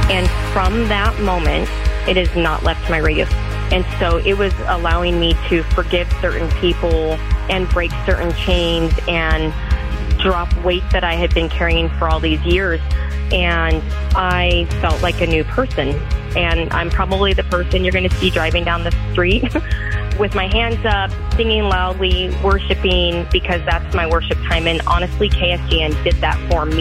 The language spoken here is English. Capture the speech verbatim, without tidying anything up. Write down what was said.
And from that moment, it has not left my radio. And so it was allowing me to forgive certain people and break certain chains and drop weight that I had been carrying for all these years. And I felt like a new person. And I'm probably the person you're going to see driving down the street with my hands up, singing loudly, worshiping, because that's my worship time. And honestly, K S G N did that for me.